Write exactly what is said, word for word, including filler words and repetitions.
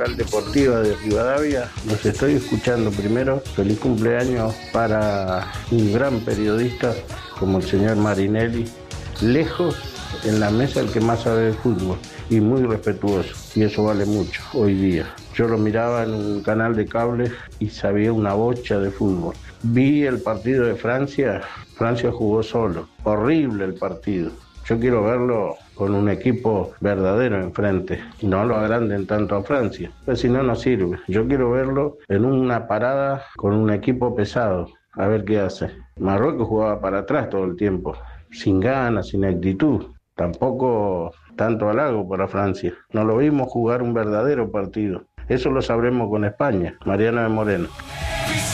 local deportiva de Rivadavia. Los estoy escuchando primero. Feliz cumpleaños para un gran periodista como el señor Marinelli. Lejos en la mesa el que más sabe de fútbol y muy respetuoso. Y eso vale mucho hoy día. Yo lo miraba en un canal de cable y sabía una bocha de fútbol. Vi el partido de Francia. Francia jugó solo. Horrible el partido. Yo quiero verlo con un equipo verdadero enfrente. No lo agranden tanto a Francia, pues si no, no sirve. Yo quiero verlo en una parada con un equipo pesado, a ver qué hace. Marruecos jugaba para atrás todo el tiempo, sin ganas, sin actitud. Tampoco tanto halago para Francia. No lo vimos jugar un verdadero partido. Eso lo sabremos con España. Mariano de Moreno.